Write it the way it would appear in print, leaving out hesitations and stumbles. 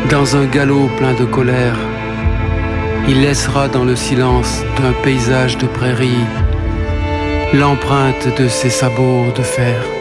Dans un galop plein de colère, il laissera dans le silence d'un paysage de prairie l'empreinte de ses sabots de fer.